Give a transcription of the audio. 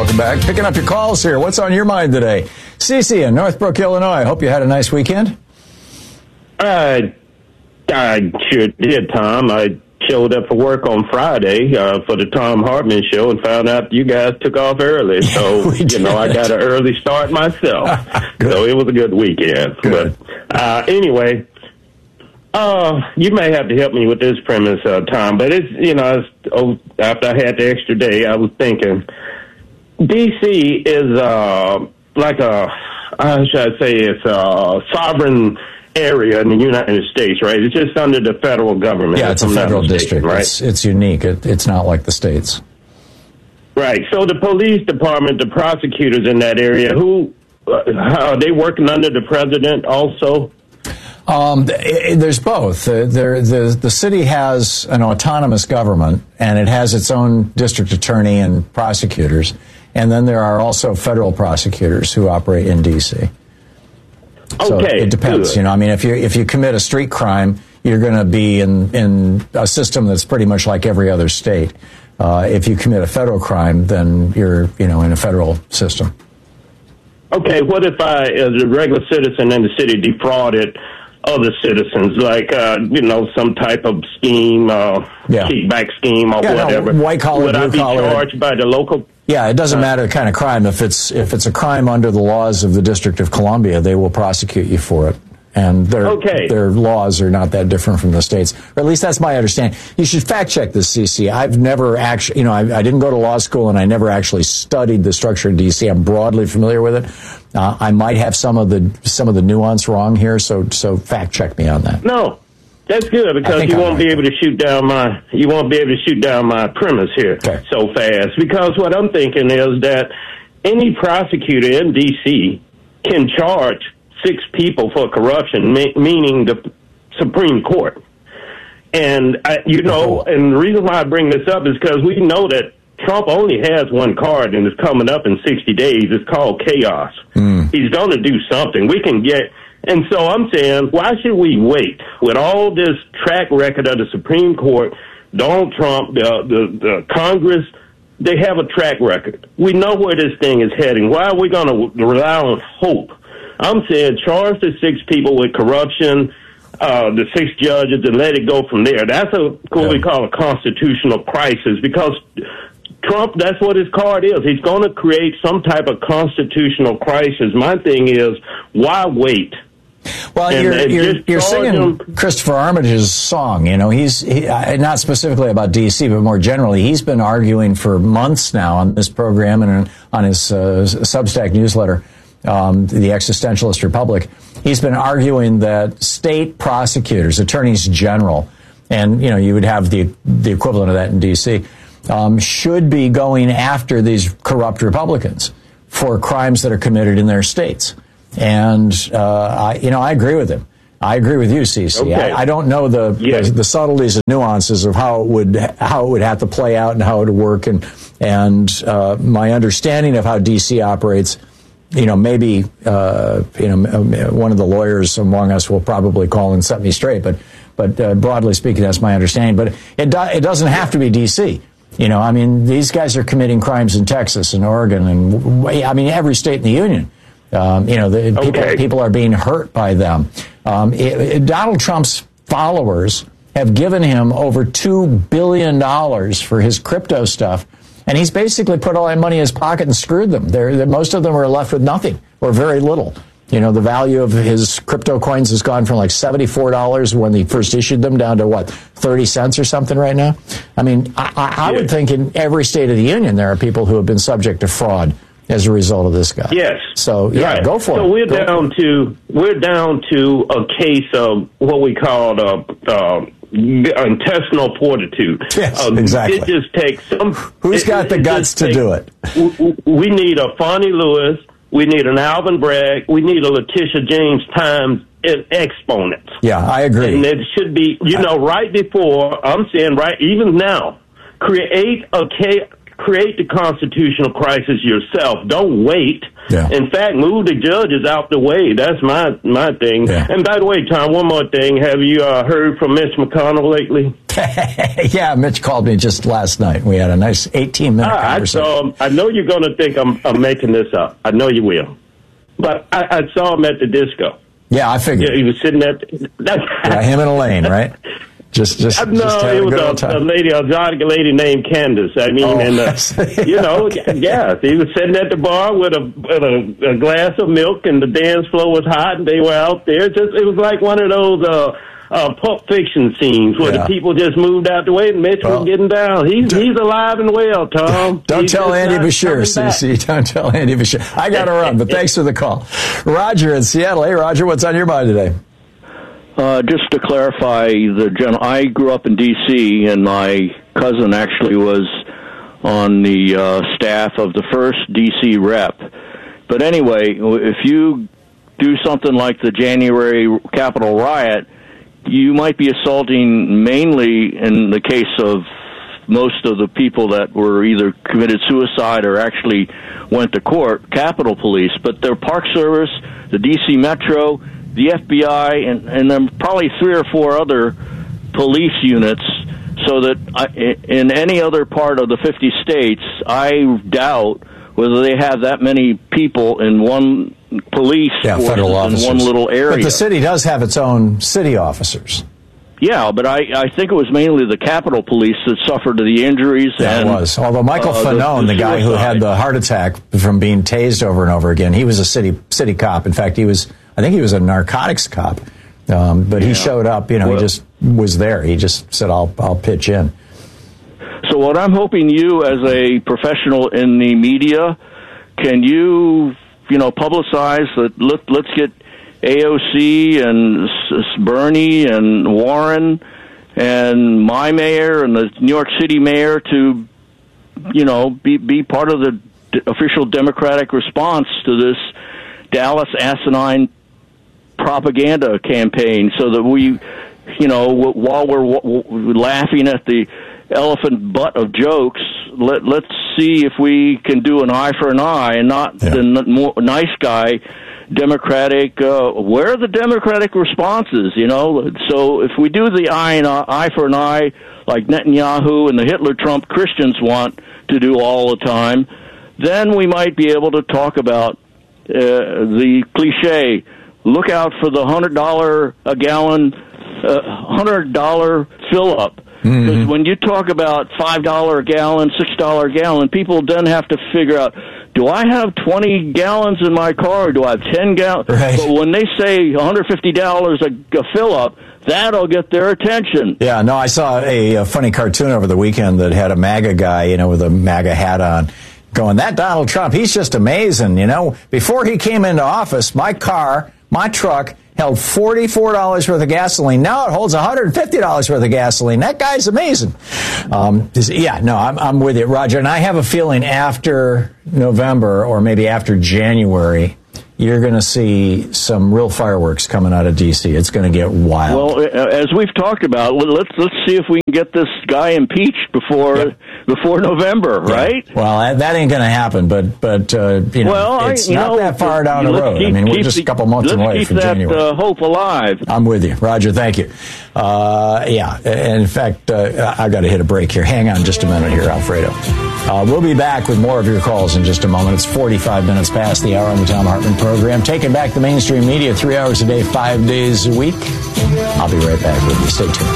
Welcome back. Picking up your calls here. What's on your mind today? Cece in Northbrook, Illinois. Hope you had a nice weekend. I sure did, Tom. I showed up for work on Friday for the Tom Hartman show and found out you guys took off early. So, I got an early start myself. So it was a good weekend. Good. But anyway, you may have to help me with this premise, Tom. But after I had the extra day, I was thinking, D.C. is it's a sovereign area in the United States, right? It's just under the federal government. Yeah, it's a federal district, right? It's unique. It's not like the states. Right. So the police department, the prosecutors in that area, how are they working under the president also? There's both. The city has an autonomous government, and it has its own district attorney and prosecutors. And then there are also federal prosecutors who operate in D.C. So it depends. Good. If you commit a street crime, you're going to be in a system that's pretty much like every other state. If you commit a federal crime, then you're in a federal system. Okay, what if I, as a regular citizen in the city, defrauded other citizens, like some type of scheme, kickback scheme or whatever? White collar, would I be charged by the local? Yeah, it doesn't matter the kind of crime. If it's a crime under the laws of the District of Columbia, they will prosecute you for it. And their laws are not that different from the states. Or at least that's my understanding. You should fact check this, CC. I've never actually, I didn't go to law school and I never actually studied the structure of D.C. I'm broadly familiar with it. I might have some of the nuance wrong here, so fact check me on that. No. That's good because you won't be able to shoot down my premise here so fast. Because what I'm thinking is that any prosecutor in D.C. can charge 6 people for corruption, meaning the Supreme Court. And and the reason why I bring this up is because we know that Trump only has one card and it's coming up in 60 days. It's called chaos. He's going to do something. And so I'm saying, why should we wait with all this track record of the Supreme Court, Donald Trump, the Congress? They have a track record. We know where this thing is heading. Why are we going to rely on hope? I'm saying charge the 6 people with corruption, the 6 judges, and let it go from there. That's what we call a constitutional crisis because Trump, that's what his card is. He's going to create some type of constitutional crisis. My thing is, why wait? Well, you're singing Christopher Armitage's song. He's not specifically about D.C., but more generally, he's been arguing for months now on this program and on his Substack newsletter, The Existentialist Republic. He's been arguing that state prosecutors, attorneys general, and you would have the equivalent of that in D.C., should be going after these corrupt Republicans for crimes that are committed in their states. And I agree with him. I agree with you, CC. Okay. I don't know the subtleties and nuances of how it would have to play out and how it would work. And my understanding of how D.C. operates, maybe one of the lawyers among us will probably call and set me straight. But broadly speaking, that's my understanding. But it doesn't have to be D.C. These guys are committing crimes in Texas and Oregon and every state in the union. People are being hurt by them. Donald Trump's followers have given him over $2 billion for his crypto stuff, and he's basically put all that money in his pocket and screwed them. Most of them are left with nothing or very little. The value of his crypto coins has gone from like $74 when he first issued them down to 30 cents or something right now. I would think in every state of the union there are people who have been subject to fraud as a result of this guy. Yes. So go for it. So we're down to a case of what we call intestinal fortitude. Yes, exactly. It just takes some. Who's got the guts to do it? We need a Fonnie Lewis. We need an Alvin Bragg. We need a Letitia James times exponents. Yeah, I agree. And it should be, right before, I'm saying even now, create a create the constitutional crisis yourself. Don't wait. Yeah. In fact, move the judges out the way. That's my thing. Yeah. And by the way, Tom, one more thing. Have you heard from Mitch McConnell lately? Yeah, Mitch called me just last night. We had a nice 18-minute conversation. I know you're going to think I'm making this up. I know you will. But I saw him at the disco. Yeah, I figured. Yeah, he was sitting at him and Elaine, right? Just it was a lady named Candace. I mean, yes, he was sitting at the bar with a glass of milk, and the dance floor was hot, and they were out there. It was like one of those Pulp Fiction scenes where the people just moved out the way, and Mitch was getting down. He's alive and well, Tom. Don't tell Andy Bashir, CC. Don't tell Andy Bashir. I got to run, but thanks for the call. Roger in Seattle. Hey, Roger, what's on your mind today? Just to clarify, I grew up in D.C., and my cousin actually was on the staff of the first D.C. rep. But anyway, if you do something like the January Capitol riot, you might be assaulting, mainly in the case of most of the people that were either committed suicide or actually went to court, Capitol Police. But their Park Service, the D.C. Metro, the FBI, and then probably 3 or 4 other police units, so that in any other part of the 50 states, I doubt whether they have that many people in one police force in one little area. But the city does have its own city officers. Yeah, but I think it was mainly the Capitol Police that suffered the injuries. Yeah, it was. Although Michael Fanone, the guy who had the heart attack from being tased over and over again, he was a city cop. In fact, I think he was a narcotics cop. But he showed up, he just was there. He just said, I'll pitch in. So what I'm hoping you, as a professional in the media, can you publicize that let's get AOC and Bernie and Warren and my mayor and the New York City mayor to, be part of the official Democratic response to this Dallas asinine propaganda campaign, so that we, while we're laughing at the elephant butt of jokes, let's see if we can do an eye for an eye and not the more nice guy Democratic. Where are the Democratic responses? So if we do the eye for an eye, like Netanyahu and the Hitler Trump Christians want to do all the time, then we might be able to talk about the cliche. Look out for the $100 a gallon, $100 fill up. Because when you talk about $5 a gallon, $6 a gallon, people then have to figure out, do I have 20 gallons in my car or do I have 10 gallons? Right. But when they say $150 a fill-up, that'll get their attention. Yeah, no, I saw a funny cartoon over the weekend that had a MAGA guy, with a MAGA hat on, going, that Donald Trump, he's just amazing, Before he came into office, my truck held $44 worth of gasoline. Now it holds $150 worth of gasoline. That guy's amazing. I'm with you, Roger. And I have a feeling after November or maybe after January, you're going to see some real fireworks coming out of D.C. It's going to get wild. Well, as we've talked about, let's see if we can get this guy impeached before November, right? Well, that ain't going to happen, but it's not that far down the road. We're just a couple months away from January. Let's keep that hope alive. I'm with you. Roger, thank you. And in fact, I've got to hit a break here. Hang on just a minute here, Alfredo. We'll be back with more of your calls in just a moment. It's 45 minutes past the hour on the Thom Hartmann program. Taking back the mainstream media 3 hours a day, 5 days a week. I'll be right back with you. Stay tuned.